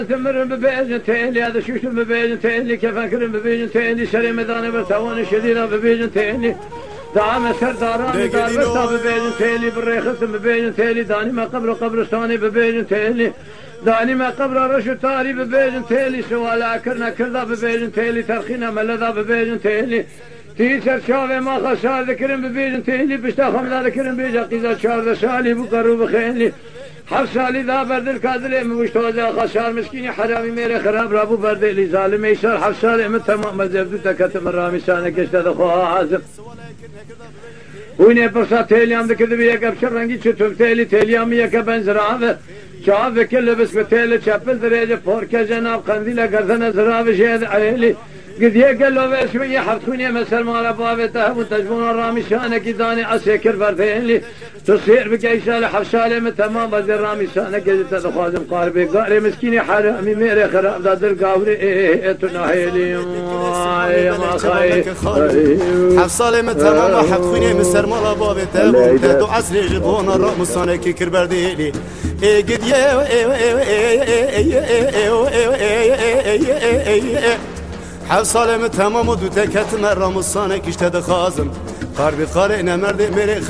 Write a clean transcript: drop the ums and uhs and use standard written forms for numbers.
تمر ببيجن تيلي هذا شوش ببيجن تيلي كيف أكرم ببيجن تيلي شري مداني برتوان شدينا ببيجن تيلي دعم سرداراني دار برتا ببيجن تيلي بالريخت ببيجن تيلي داني ما قبر قبرستاني ببيجن تيلي داني ما قبر رشو تاري ببيجن تيلي سوالا كرنا كردا ببيجن تيلي ترخينا ملذا ببيجن تيلي تيسر شافي ما خسار ذكرن ببيجن تيلي بشتا خمدا ذكرن بيجا قيزا شار سالي بقرو بخيلي حفصالي ذا برد الكادلي مشتوزا خسار مسكيني حرامي ميري خراب رابو برد لي ظالم يسار حفصالي من تمام مزبدو تكتم الرامي سانك اشتد خوها عازم ويني برصا تيليام ذكر بيك ابشر رنگي چتوب تيليام يك بنزراوه شاف كل بس بتيل چپل درجه فوركه جناب قنديل گردن زراوه شهد عليلي قد يقل له بشوية حفتوني مسر مال بابته وتجبون الرامي شانك داني اسكر بردين تصير بقيسال حفصالي من تمام بدر رامي شانك تدخازم قاربي قاري مسكيني حرامي ميري خراب دادر قاوري تناهيلي يا ما خاي حفصالي من تمام حفتوني مسر مال بابته وتدو عسري جبون الرامي شانك كربرديلي قد حفصالي من تمام ودو تكت مرام الصانك اشتد خازم قاربي قارئنا مرد ميري